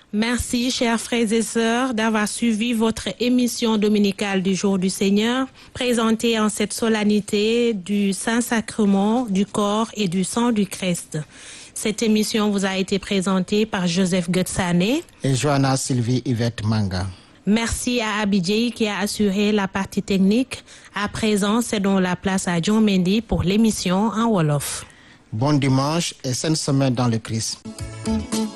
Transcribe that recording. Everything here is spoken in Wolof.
Merci, chers frères et sœurs, d'avoir suivi votre émission dominicale du Jour du Seigneur, présentée en cette solennité du Saint-Sacrement, du corps et du sang du Christ. Cette émission vous a été présentée par Joseph Gutsané et Joanna Sylvie Yvette Manga. Merci à Abidjay qui a assuré la partie technique. À présent, cédons la place à John Mendy pour l'émission en Wolof. Bon dimanche et sainte semaine dans le Christ.